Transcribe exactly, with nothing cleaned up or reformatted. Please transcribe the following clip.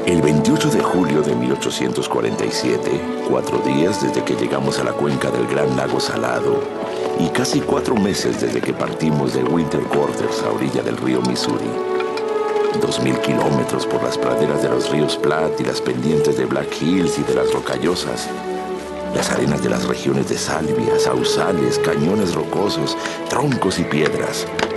El veintiocho de julio de mil ochocientos cuarenta y siete, cuatro días desde que llegamos a la cuenca del Gran Lago Salado y casi cuatro meses desde que partimos de Winter Quarters a orilla del río Missouri. Dos mil kilómetros por las praderas de los ríos Platte y las pendientes de Black Hills y de las Rocallosas. Las arenas de las regiones de salvia, sausales, cañones rocosos, troncos y piedras.